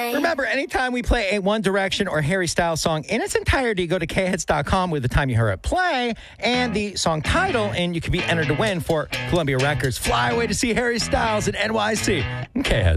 Remember, anytime we play a One Direction or Harry Styles song in its entirety, go to khits.com with the time you heard it play and the song title, and you can be entered to win for Columbia Records. Fly away to see Harry Styles at NYC. Okay, Heads.